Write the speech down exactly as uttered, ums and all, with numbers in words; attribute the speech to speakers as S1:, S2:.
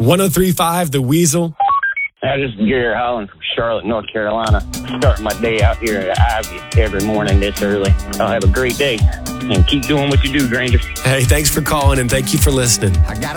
S1: one oh three point five The Weasel.
S2: Hi, this is Gary Holland from Charlotte, North Carolina. Starting my day out here at Ivy every morning this early. I'll have a great day and keep doing what you do, Granger.
S1: Hey, thanks for calling and thank you for listening.
S3: I got